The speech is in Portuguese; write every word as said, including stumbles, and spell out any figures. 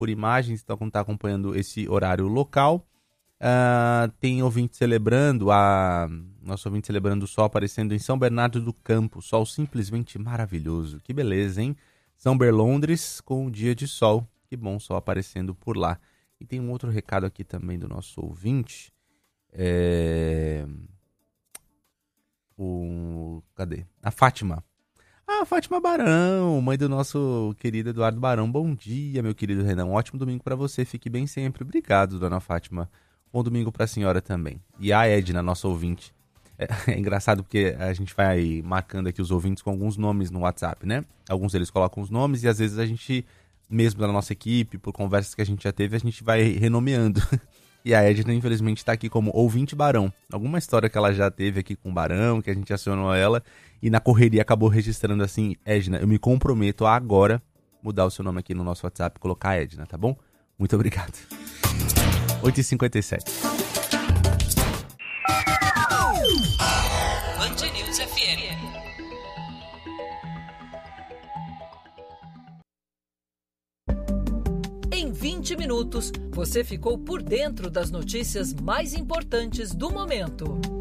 por imagens, então está acompanhando esse horário local. Uh, tem ouvinte celebrando, a nosso ouvinte celebrando o sol aparecendo em São Bernardo do Campo, sol simplesmente maravilhoso, que beleza, hein? São Berlondres com o dia de sol, que bom sol aparecendo por lá. E tem um outro recado aqui também do nosso ouvinte, é... o... cadê? A Fátima. Ah, Fátima Barão, mãe do nosso querido Eduardo Barão, bom dia, meu querido Renan, um ótimo domingo para você, fique bem sempre, obrigado, dona Fátima. Bom domingo para a senhora também. E a Edna, nossa ouvinte. É, é engraçado porque a gente vai marcando aqui os ouvintes com alguns nomes no WhatsApp, né? Alguns deles colocam os nomes e às vezes a gente, mesmo da nossa equipe, por conversas que a gente já teve, a gente vai renomeando. E a Edna, infelizmente, está aqui como ouvinte Barão. Alguma história que ela já teve aqui com o Barão, que a gente acionou ela, e na correria acabou registrando assim, Edna, eu me comprometo a agora mudar o seu nome aqui no nosso WhatsApp e colocar Edna, tá bom? Muito obrigado. oito e cinquenta e sete. Band News F M. Em vinte minutos, você ficou por dentro das notícias mais importantes do momento.